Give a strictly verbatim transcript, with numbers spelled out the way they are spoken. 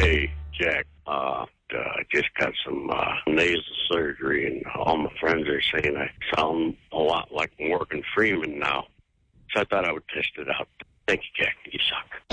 Hey, Jack. Uh, uh, I just got some uh, nasal surgery, and all my friends are saying I sound a lot like Morgan Freeman now. So I thought I would test it out. Thank you, Jack. You suck.